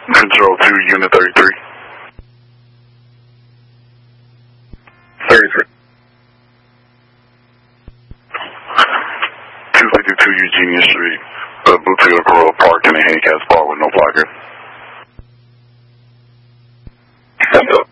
Control 2, Unit 33. 33. 252 Eugenia Street, Boutique Grill parked in a handicap spot with no blocker.